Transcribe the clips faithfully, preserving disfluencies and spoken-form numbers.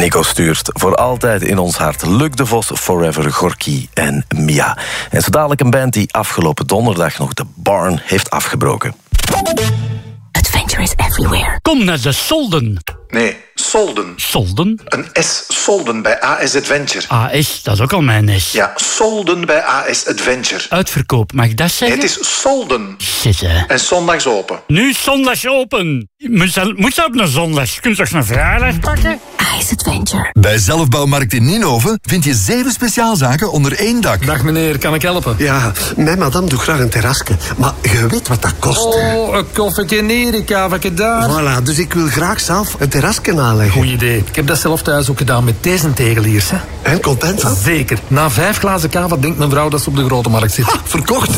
Nico stuurt voor altijd in ons hart Luc de Vos, Forever, Gorky en Mia. En zo dadelijk een band die afgelopen donderdag nog de Barn heeft afgebroken. Adventure is everywhere. Kom naar de Solden. Nee, Solden. Solden? Een S, Solden bij A S Adventure. A S, dat is ook al mijn S. Ja, Solden bij A S Adventure. Uitverkoop, mag ik dat Nee, zeggen? het is Solden. Shit, hè. En zondags open. Nu zondags open. Moet ze, moet ze op een zondag? Kun je toch een vrijdag pakken? Ice Adventure. Bij Zelfbouwmarkt in Nienhoven vind je zeven speciaalzaken onder één dak. Dag meneer, kan ik helpen? Ja, mijn madame doet graag een terrasje. Maar je weet wat dat kost. Oh, een koffietje neer, een kavetje daar. Voilà, dus ik wil graag zelf een terrasje aanleggen. Goed idee. Ik heb dat zelf thuis ook gedaan met deze tegeliers. Hè. En content van? Zeker. Na vijf glazen kava denkt mijn vrouw dat ze op de grote markt zit. Ha, verkocht.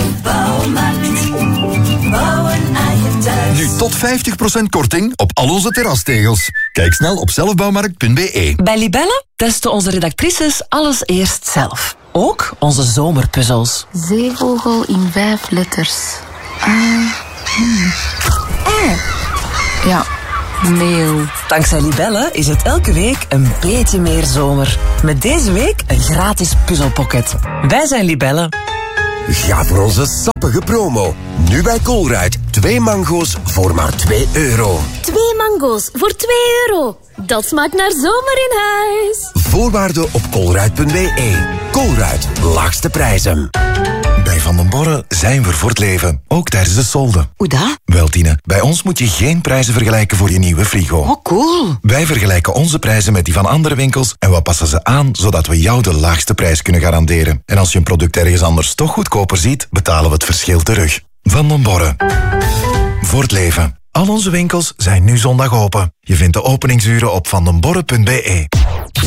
Nu tot vijftig procent korting op al onze terrastegels. Kijk snel op zelfbouwmarkt punt b e. Bij Libelle testen onze redactrices alles eerst zelf. Ook onze zomerpuzzels. Zeevogel in vijf letters. Ah, hmm. Eh. Ja, meeuw. Dankzij Libelle is het elke week een beetje meer zomer. Met deze week een gratis puzzelpocket. Wij zijn Libelle. Ga voor onze sappige promo. Nu bij Colruyt. Twee mango's voor maar twee euro. Twee mango's voor twee euro. Dat smaakt naar zomer in huis. Voorwaarden op colruyt punt b e. Colruyt, laagste prijzen. Bij Van den Borre zijn we voor het leven. Ook tijdens de solden. Hoe dat? Wel, Tine, bij ons moet je geen prijzen vergelijken voor je nieuwe frigo. Oh, cool. Wij vergelijken onze prijzen met die van andere winkels en we passen ze aan zodat we jou de laagste prijs kunnen garanderen. En als je een product ergens anders toch goedkoper ziet, betalen we het verschil terug. Van den Borre. Voor het leven. Al onze winkels zijn nu zondag open. Je vindt de openingsuren op vandenborre punt b e.